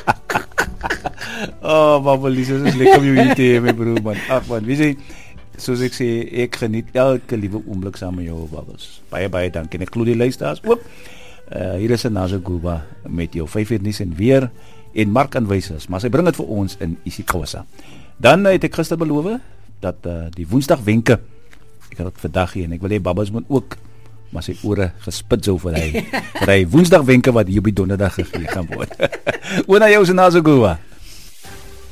Oh, Babbelies, dit is lekker om jou hier te hê, my broer man. Ag man, wie sê, soos ek sê, ek geniet elke liewe oomblik saam met jou, Babbels. Baie dankie. En ek glo die luisteraars ook. Hier is 'n Nazaguba met jou 5 uur nuus en weer en Mark aanwysers, maar sy bring dit vir ons in isiXhosa. Dan het ek gister beloof dat die Woensdag wenke, ek het dit vandag hier en ek wil hê Babbels moet ook maar sy ore gespit sou vir hy Woensdag wenke wat hier op die donderdag gegee gaan word. Oor na jou se Nazaguba.